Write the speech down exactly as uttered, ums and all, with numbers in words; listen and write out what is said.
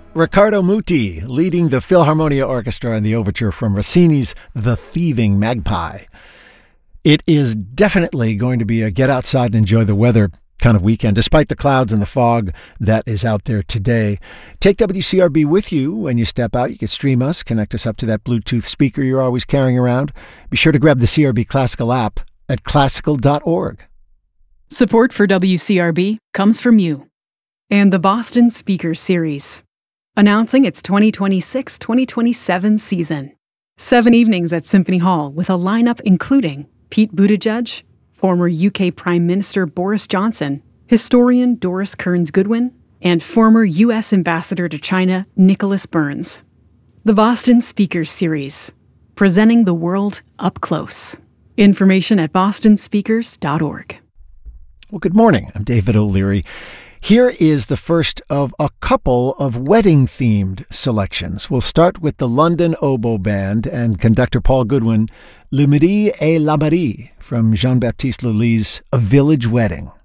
Riccardo Muti leading the Philharmonia Orchestra in the overture from Rossini's The Thieving Magpie. It is definitely going to be a get outside and enjoy the weather kind of weekend, despite the clouds and the fog that is out there today. Take W C R B with you when you step out. You can stream us, connect us up to that Bluetooth speaker you're always carrying around. Be sure to grab the C R B Classical app at classical dot org. Support for W C R B comes from you and the Boston Speakers Series, announcing its twenty twenty-six twenty twenty-seven season. Seven evenings at Symphony Hall with a lineup including Pete Buttigieg, former U K Prime Minister Boris Johnson, historian Doris Kearns Goodwin, and former U S Ambassador to China Nicholas Burns. The Boston Speakers Series, presenting the world up close. Information at boston speakers dot org. Well, good morning. I'm David O'Leary. Here is the first of a couple of wedding-themed selections. We'll start with the London Oboe Band and conductor Paul Goodwin, Le Midi et la Marie from Jean-Baptiste Lully's A Village Wedding.